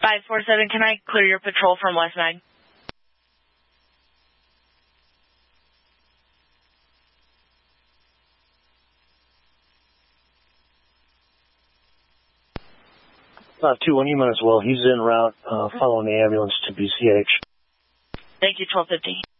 547, can I clear your patrol from West Mag? Not 2-1, you might as well. He's en route, following the ambulance to BCH. Thank you, 1250.